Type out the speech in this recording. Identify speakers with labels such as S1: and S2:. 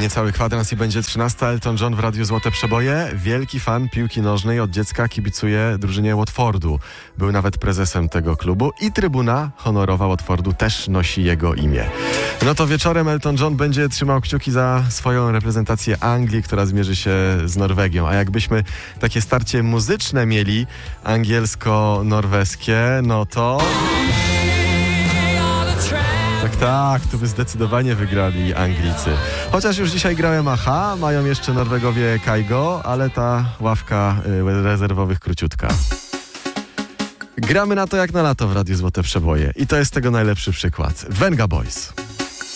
S1: Niecały kwadrans i będzie 13. Elton John w Radiu Złote Przeboje. Wielki fan piłki nożnej, od dziecka kibicuje drużynie Watfordu. Był nawet prezesem tego klubu i trybuna honorowa Watfordu też nosi jego imię. No to wieczorem Elton John będzie trzymał kciuki za swoją reprezentację Anglii, która zmierzy się z Norwegią. A jakbyśmy takie starcie muzyczne mieli, angielsko-norweskie, no to... Tak, tu by zdecydowanie wygrali Anglicy. Chociaż już dzisiaj grałem AHA, mają jeszcze Norwegowie Kaigo, ale ta ławka rezerwowych króciutka. Gramy na to jak na lato w Radiu Złote Przeboje i to jest tego najlepszy przykład. Venga Boys.